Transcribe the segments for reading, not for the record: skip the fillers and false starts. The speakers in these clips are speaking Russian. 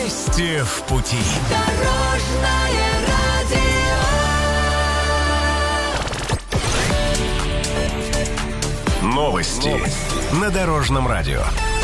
Вместе в пути. Дорожное радио. Новости на Дорожном радио.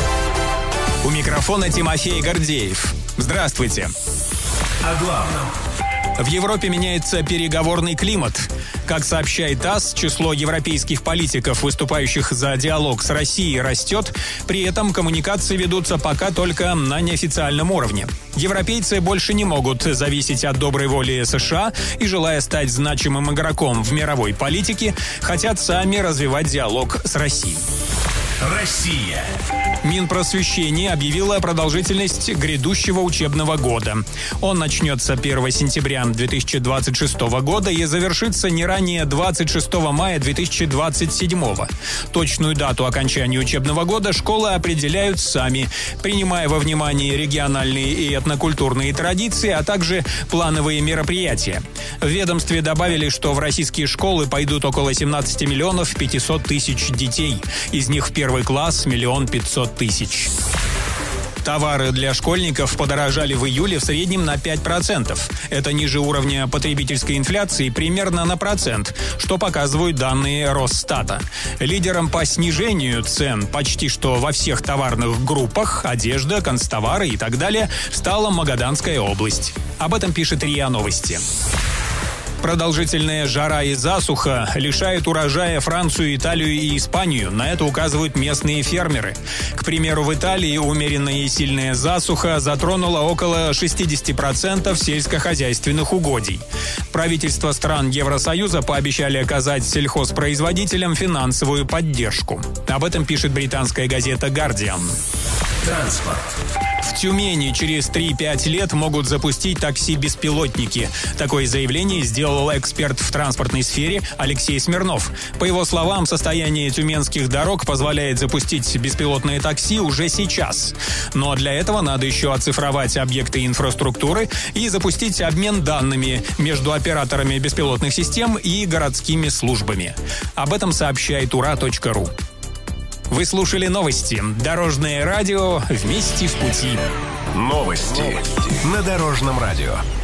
У микрофона Тимофей Гордеев. Здравствуйте. О главном. В Европе меняется переговорный климат. Как сообщает ТАСС, число европейских политиков, выступающих за диалог с Россией, растет. При этом коммуникации ведутся пока только на неофициальном уровне. Европейцы больше не могут зависеть от доброй воли США и, желая стать значимым игроком в мировой политике, хотят сами развивать диалог с Россией. Россия. Минпросвещение объявило продолжительность грядущего учебного года. Он начнется 1 сентября 2026 года и завершится не ранее 26 мая 2027. Точную дату окончания учебного года школы определяют сами, принимая во внимание региональные и этнокультурные традиции, а также плановые мероприятия. В ведомстве добавили, что в российские школы пойдут около 17 миллионов 500 тысяч детей. Из них в первый класс 1 500 000. Товары для школьников подорожали в июле в среднем на 5%. Это ниже уровня потребительской инфляции примерно на процент, что показывают данные Росстата. Лидером по снижению цен почти что во всех товарных группах – одежда, канцтовары и так далее – стала Магаданская область. Об этом пишет РИА Новости. Продолжительная жара и засуха лишают урожая Францию, Италию и Испанию. На это указывают местные фермеры. К примеру, в Италии умеренная и сильная засуха затронула около 60% сельскохозяйственных угодий. Правительства стран Евросоюза пообещали оказать сельхозпроизводителям финансовую поддержку. Об этом пишет британская газета «Гардиан». Транспорт. В Тюмени через 3-5 лет могут запустить такси-беспилотники. Такое заявление сделал эксперт в транспортной сфере Алексей Смирнов. По его словам, состояние тюменских дорог позволяет запустить беспилотные такси уже сейчас. Но для этого надо еще оцифровать объекты инфраструктуры и запустить обмен данными между операторами беспилотных систем и городскими службами. Об этом сообщает ура.ру. Вы слушали новости. Дорожное радио. Вместе в пути. Новости на Дорожном радио.